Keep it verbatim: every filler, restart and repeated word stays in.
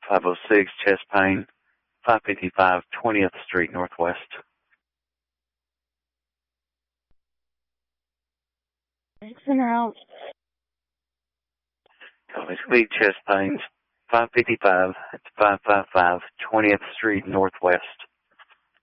five oh six, chest pain, five fifty-five, twentieth Street Northwest. Jackson House. Copy, speed, chest pains, five fifty-five, it's five fifty-five, twentieth Street Northwest.